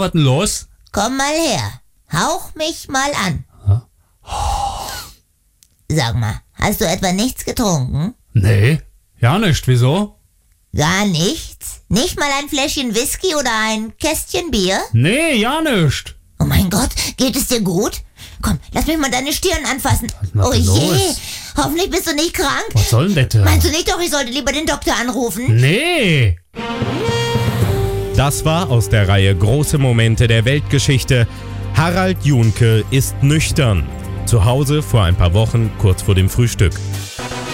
was denn los? Komm mal her. Hauch mich mal an. Sag mal, hast du etwa nichts getrunken? Nee, ja nicht. Wieso? Gar nichts? Nicht mal ein Fläschchen Whisky oder ein Kästchen Bier? Nee, ja nicht. Oh mein Gott, geht es dir gut? Komm, lass mich mal deine Stirn anfassen. Was Oh ist denn je, los? hoffentlich bist du nicht krank. Was soll denn das? Meinst du nicht doch, ich sollte lieber den Doktor anrufen? Nee. Das war aus der Reihe Große Momente der Weltgeschichte. Harald Junke ist nüchtern. Zu Hause vor ein paar Wochen, kurz vor dem Frühstück.